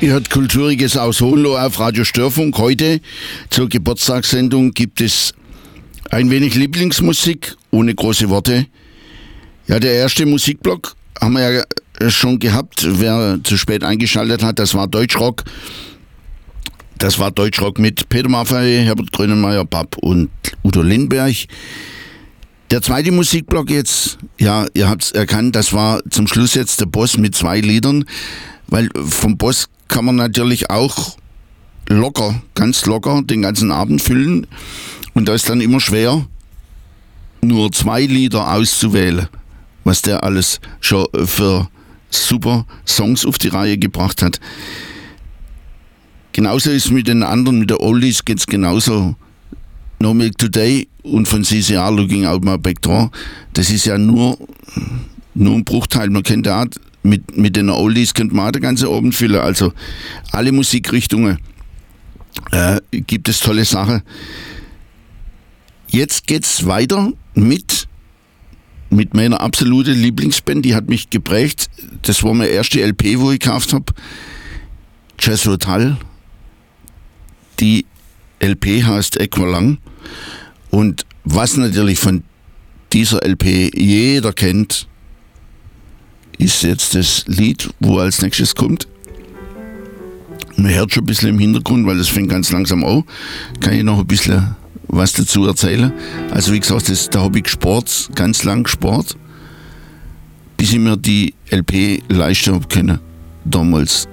Ihr hört Kulturiges aus Hohenlohe auf Radio Störfunk. Heute zur Geburtstagssendung gibt es ein wenig Lieblingsmusik ohne große Worte. Ja, der erste Musikblock haben wir ja schon gehabt. Wer zu spät eingeschaltet hat, das war Deutschrock. Das war Deutschrock mit Peter Maffay, Herbert Grönemeyer, Papp und Udo Lindenberg. Der zweite Musikblock jetzt, ja, ihr habt es erkannt, das war zum Schluss jetzt der Boss mit 2 Liedern, weil vom Boss kann man natürlich auch locker, ganz locker den ganzen Abend füllen und da ist dann immer schwer, nur 2 Lieder auszuwählen, was der alles schon für super Songs auf die Reihe gebracht hat. Genauso ist mit den anderen, mit der Oldies geht's genauso. No Milk Today und von CCR Looking Out My Back Door, das ist ja nur ein Bruchteil. Man kennt ja mit den Oldies könnte man auch den ganzen Abend füllen. Also alle Musikrichtungen gibt es tolle Sachen. Jetzt geht's weiter mit meiner absoluten Lieblingsband, die hat mich geprägt. Das war meine erste LP, wo ich gekauft habe. Jethro Tull. Die LP heißt Aqualung. Und was natürlich von dieser LP jeder kennt, ist jetzt das Lied, wo als nächstes kommt. Man hört schon ein bisschen im Hintergrund, weil das fängt ganz langsam an. Kann ich noch ein bisschen was dazu erzählen. Also wie gesagt, da habe ich gespart, ganz lang gespart, bis ich mir die LP leisten habe können, damals.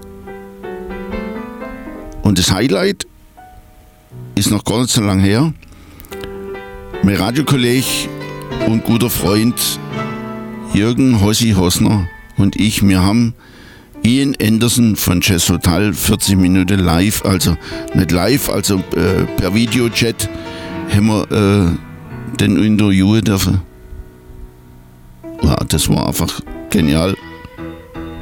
Und das Highlight ist noch gar nicht so lang her. Mein Radiokolleg und guter Freund Jürgen Hossi Hosner und ich, wir haben Ian Anderson von Jethro Tull 40 Minuten live, also nicht live, also per Videochat haben wir den interviewen dürfen. Ja, das war einfach genial.